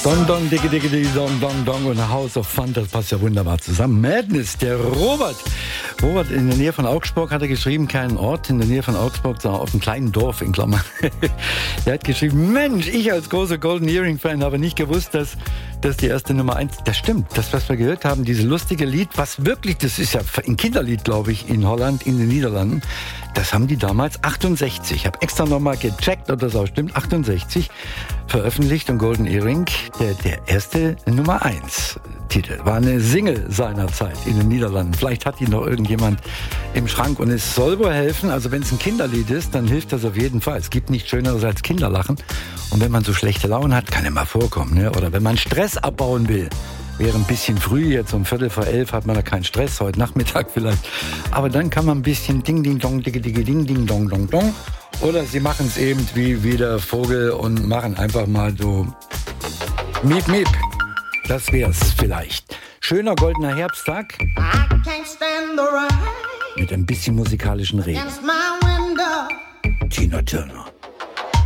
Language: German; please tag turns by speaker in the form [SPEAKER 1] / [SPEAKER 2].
[SPEAKER 1] Dong, dong, dicke, dicke, dicke, dong, dong, dong und House of Fun, das passt ja wunderbar zusammen. Madness, der Robert in der Nähe von Augsburg hat er geschrieben, keinen Ort, in der Nähe von Augsburg, sondern auf einem kleinen Dorf in Klammern. Der hat geschrieben, Mensch, ich als großer Golden Earring-Fan habe nicht gewusst, dass die erste Nummer 1, das stimmt, das, was wir gehört haben, dieses lustige Lied, was wirklich, das ist ja ein Kinderlied, glaube ich, in Holland, in den Niederlanden, das haben die damals 68, ich habe extra nochmal gecheckt, ob das auch stimmt, 68 veröffentlicht und Golden Earring, der erste Nummer 1 Titel, war eine Single seinerzeit in den Niederlanden. Vielleicht hat die noch irgendjemand im Schrank und es soll wohl helfen, also wenn es ein Kinderlied ist, dann hilft das auf jeden Fall. Es gibt nichts Schöneres als Kinderlachen und wenn man so schlechte Laune hat, kann ja mal vorkommen, ne? Oder wenn man Stress abbauen will. Wäre ein bisschen früh, jetzt um 10:45 hat man da keinen Stress, heute Nachmittag vielleicht. Aber dann kann man ein bisschen ding, ding, dong, dicke, dicke, ding, ding, dong, dong, dong. Oder sie machen es eben wie der Vogel und machen einfach mal so miep, miep. Das wär's vielleicht. Schöner goldener Herbsttag mit ein bisschen musikalischen Regen. Tina Turner.